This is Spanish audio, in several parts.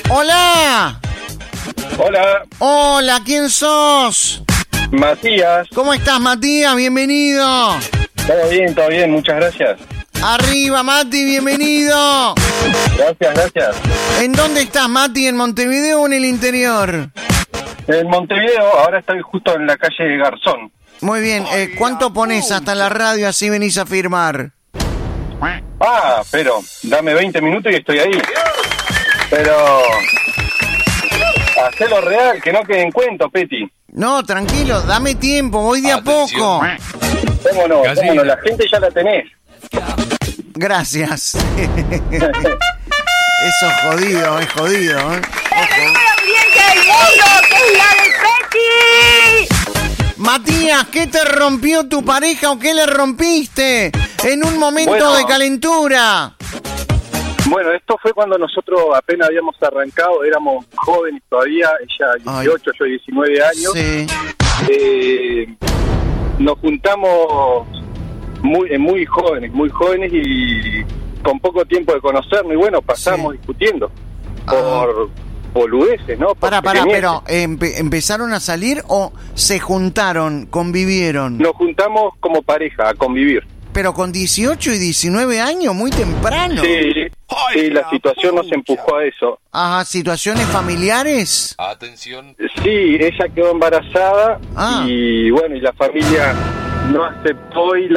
Hola. Hola. Hola, ¿quién sos? Matías. ¿Cómo estás, Matías? Bienvenido. Todo bien, muchas gracias. Arriba, Mati, bienvenido. Gracias. ¿En dónde estás, Mati? ¿En Montevideo o en el interior? En Montevideo, ahora estoy justo en la calle Garzón. Muy bien, ¿cuánto pones hasta la radio así venís a firmar? Pero dame 20 minutos y estoy ahí. Pero hacelo real, que no quede en cuento, Peti. No, tranquilo, dame tiempo, voy de a poco. ¿Cómo no? La gente ya la tenés. Gracias. Eso es jodido, ¡La mejor audiencia del mundo, que es la del Peti! Matías, ¿qué te rompió tu pareja o qué le rompiste en un momento de calentura? Bueno, esto fue cuando nosotros apenas habíamos arrancado, éramos jóvenes todavía, ella 18, yo 19 años. Sí. Nos juntamos muy jóvenes y con poco tiempo de conocernos, y bueno, pasamos discutiendo por boludeces, ¿no? Pará, pero ¿empezaron a salir o se juntaron, convivieron? Nos juntamos como pareja a convivir. Pero con 18 y 19 años, muy temprano. Sí, la situación nos empujó a eso. Ajá, ¿situaciones familiares? Atención. Sí, ella quedó embarazada y bueno, y la familia no aceptó y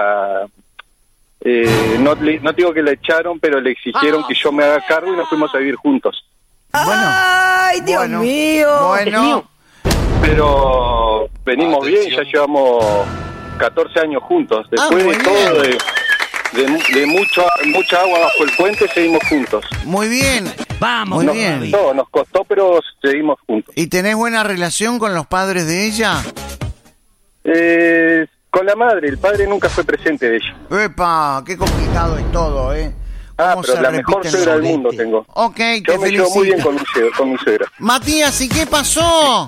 no digo que la echaron, pero le exigieron que yo me haga cargo y nos fuimos a vivir juntos. ¡Ay, Dios mío! Bueno, pero venimos bien, ya llevamos 14 años juntos. Después de todo, de mucha agua bajo el puente, seguimos juntos. Muy bien. Vamos, muy bien. Nos costó, pero seguimos juntos. ¿Y tenés buena relación con los padres de ella? Con la madre, el padre nunca fue presente de ella. ¡Epa! ¡Qué complicado es todo, eh! Pero la mejor suegra del mundo tengo. Ok, yo me llevo muy bien con mi suegra. Matías, ¿y qué pasó?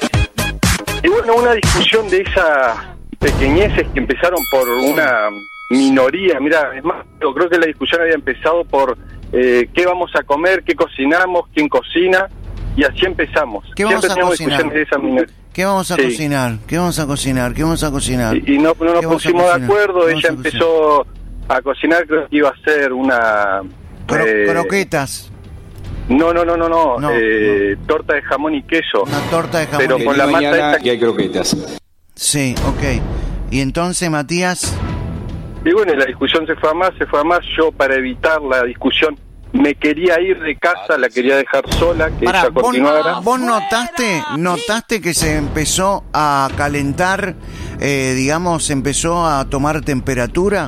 Y bueno, una discusión de esas pequeñeces que empezaron por una minoría. Mira, es más, yo creo que la discusión había empezado por qué vamos a comer, qué cocinamos, quién cocina, y así empezamos. ¿Qué vamos a cocinar? De esa minoría. ¿Qué vamos a cocinar? ¿Qué vamos a cocinar? ¿Qué vamos a cocinar? Y no nos pusimos de acuerdo. Ella empezó a cocinar, creo que iba a hacer una... croquetas. No. Torta de jamón y queso. Una torta de jamón y queso. Pero con la masa esta... Y hay croquetas. Sí, ok. Y entonces, Matías... Y bueno, la discusión se fue a más. Yo, para evitar la discusión, me quería ir de casa, la quería dejar sola, que ella continuara. ¿Vos notaste que se empezó a calentar, empezó a tomar temperatura?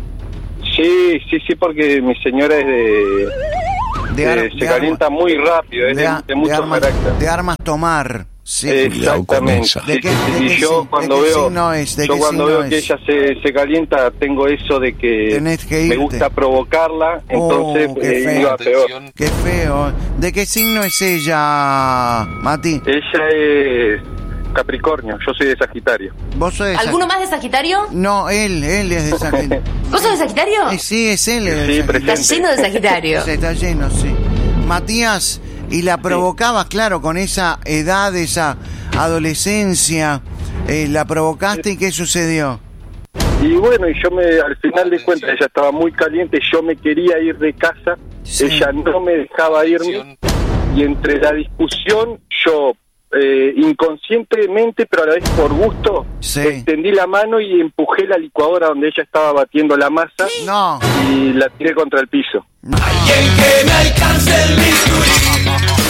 Sí, porque mi señora es se calienta muy rápido, es de mucho carácter. De armas tomar. Sí. Exactamente. Yo cuando veo que ella se calienta, tengo eso de que me gusta provocarla, entonces iba peor. Qué feo. ¿De qué signo es ella, Mati? Ella es Capricornio, yo soy de Sagitario. ¿Vos sos de ¿Alguno más de Sagitario? No, él es de Sagitario. ¿Vos sos de Sagitario? Sí, es él. Está lleno de Sagitario. Sí, está lleno, sí. Matías, y la provocabas, claro, con esa edad, esa adolescencia, la provocaste, ¿y qué sucedió? Y bueno, al final de cuentas, ella estaba muy caliente, yo me quería ir de casa, ella no me dejaba irme, y entre la discusión, yo inconscientemente, pero a la vez por gusto, extendí la mano y empujé la licuadora donde ella estaba batiendo la masa, y la tiré contra el piso. Alguien que me alcance el bisturí.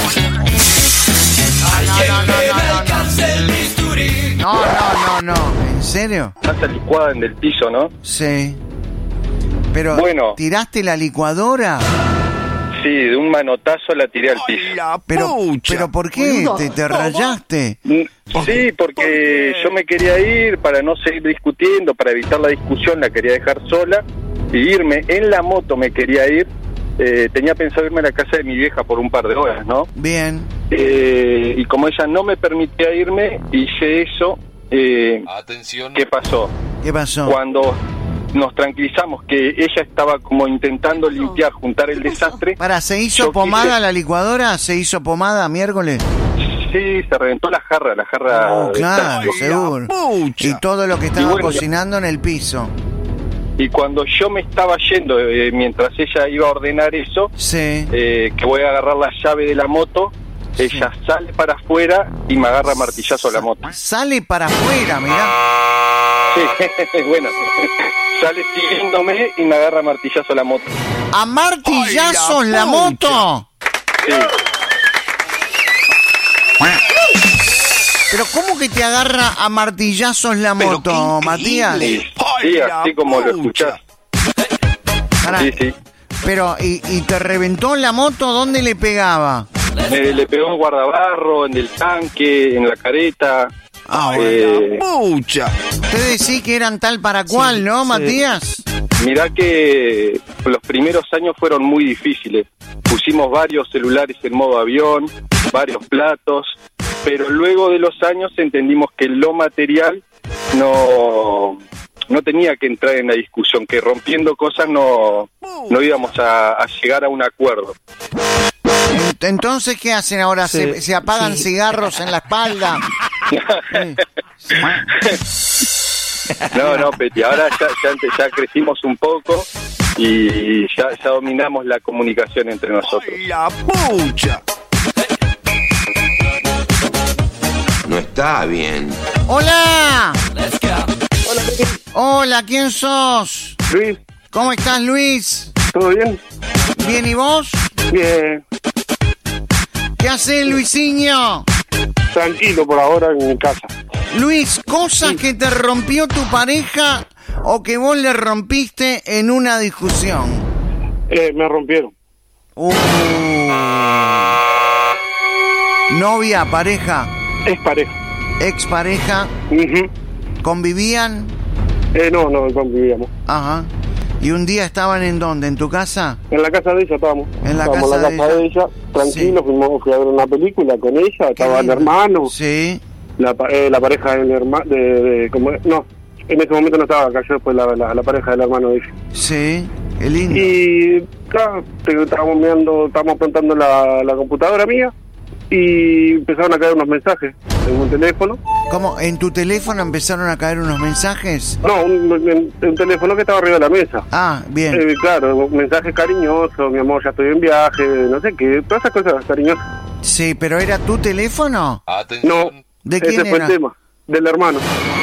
No, ¿en serio? Masa licuada en el piso, ¿no? Sí. Pero, ¿tiraste la licuadora? Sí, de un manotazo la tiré al piso. Pero ¿por qué? ¿Te rayaste? Sí, porque yo me quería ir para no seguir discutiendo, para evitar la discusión, la quería dejar sola y irme. En la moto me quería ir. Tenía pensado irme a la casa de mi vieja por un par de horas, ¿no? Bien. Y como ella no me permitía irme, hice eso. Atención. ¿Qué pasó? ¿Qué pasó? nos tranquilizamos que ella estaba como intentando limpiar, juntar el desastre. ¿Se hizo pomada la licuadora? ¿Se hizo pomada miércoles? Sí, se reventó la jarra. Claro, seguro. Y todo lo que estaba cocinando en el piso. Y cuando yo me estaba yendo, mientras ella iba a ordenar eso, sí. Que voy a agarrar la llave de la moto, ella sale para afuera y me agarra martillazo a la moto. Sale para afuera, mirá. Sí, bueno, sale siguiéndome y me agarra martillazo a la moto. ¿A martillazos la moto? Sí. Pero ¿cómo que te agarra a martillazos la moto, Matías? Sí, así como lo escuchás. Sí. Pero, ¿y te reventó la moto? ¿Dónde le pegaba? Le pegó en guardabarro, en el tanque, en la careta. Te decís que eran tal para cual, ¿no, Matías? Mirá que los primeros años fueron muy difíciles. Pusimos varios celulares en modo avión, varios platos, pero luego de los años entendimos que lo material no tenía que entrar en la discusión, que rompiendo cosas no íbamos a llegar a un acuerdo. Entonces, ¿qué hacen ahora? ¿Se apagan cigarros en la espalda? No, Peti, ahora ya crecimos un poco y ya dominamos la comunicación entre nosotros. ¡La pucha! No está bien. ¡Hola! Hola, Peti. Hola, ¿quién sos? Luis. ¿Cómo estás, Luis? ¿Todo bien? ¿Bien y vos? Bien. ¿Qué haces, Luisinho? Tranquilo por ahora en mi casa. Luis, cosas que te rompió tu pareja o que vos le rompiste en una discusión. Me rompieron. Novia, pareja. Es pareja. Expareja. ¿Convivían? No convivíamos. Ajá. ¿Y un día estaban en dónde? ¿En tu casa? En la casa de ella estábamos. En la estábamos casa en la casa de ella, tranquilos, sí. Fui a ver una película con ella, estaba el hermano. Sí. La pareja del hermano, no, en ese momento no estaba, cayó después la pareja del hermano de ella. Sí, qué lindo. Y claro, estábamos apuntando la computadora mía y empezaron a caer unos mensajes en un teléfono. ¿Cómo? ¿En tu teléfono empezaron a caer unos mensajes? No, un teléfono que estaba arriba de la mesa. Ah, bien. Claro, mensajes cariñosos, mi amor, ya estoy en viaje, no sé qué, todas esas cosas cariñosas. Sí, pero ¿era tu teléfono? No. ¿De quién ese fue era? el tema, del hermano.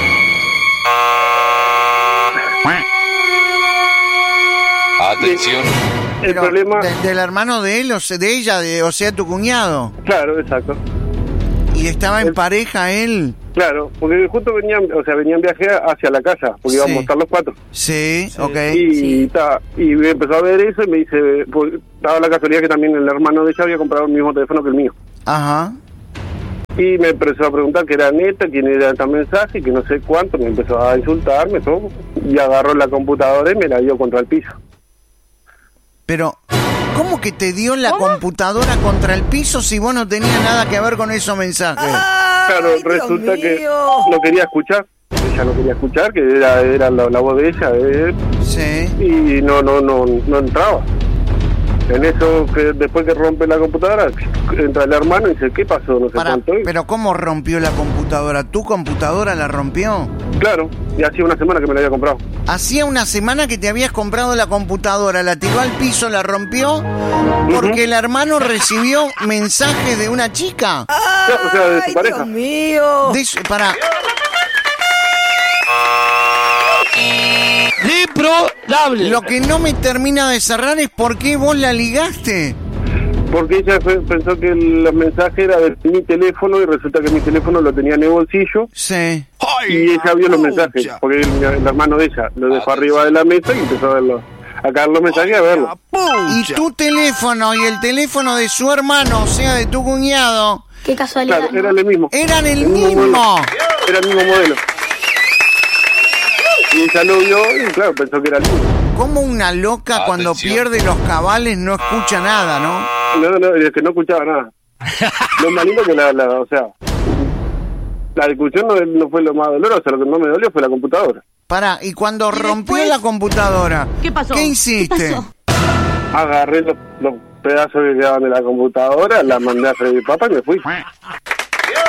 Atención. El problema... ¿Del hermano de él o de ella, o sea, tu cuñado? Claro, exacto. ¿Y estaba en pareja él? Claro, porque justo venían en viaje hacia la casa, porque íbamos a estar los cuatro. Sí, ok. Y empezó a ver eso y me dice, pues, daba la casualidad que también el hermano de ella había comprado el mismo teléfono que el mío. Ajá. Y me empezó a preguntar que era neta, quién era este mensaje, que no sé cuánto, me empezó a insultarme, todo, y agarró la computadora y me la dio contra el piso. Pero, ¿cómo que te dio la computadora contra el piso si vos no tenías nada que ver con esos mensajes? Claro, resulta que no quería escuchar, ella no quería escuchar, que era la voz de ella, sí. Y no entraba. En eso, que después que rompe la computadora, entra el hermano y dice, ¿qué pasó? No sé cuánto. Pero ¿cómo rompió la computadora? ¿Tu computadora la rompió? Claro, y hacía una semana que me la había comprado. Hacía una semana que te habías comprado la computadora, la tiró al piso, la rompió, porque el hermano recibió mensajes de una chica. O sea, de su pareja. Dios mío. Lo que no me termina de cerrar es por qué vos la ligaste. Porque ella pensó que el mensaje era de mi teléfono y resulta que mi teléfono lo tenía en el bolsillo. Sí. Y ella vio los mensajes, porque el hermano de ella lo dejó arriba de la mesa y empezó a verlo, a caer los mensajes y a verlo. Y tu teléfono y el teléfono de su hermano, o sea, de tu cuñado. Qué casualidad. Claro, eran el mismo. Eran el mismo. Era el mismo modelo. Y ella lo vio y claro, pensó que era el mismo. Como una loca cuando pierde los cabales no escucha nada, ¿no? No, es que no escuchaba nada. Lo más lindo que la discusión no fue lo más doloroso, lo que no me dolió fue la computadora. Pará, y cuando ¿Y rompió después? la computadora, ¿Qué pasó? ¿Qué hiciste? ¿Qué pasó? Agarré los pedazos que quedaban de la computadora, la mandé a freír papa y me fui.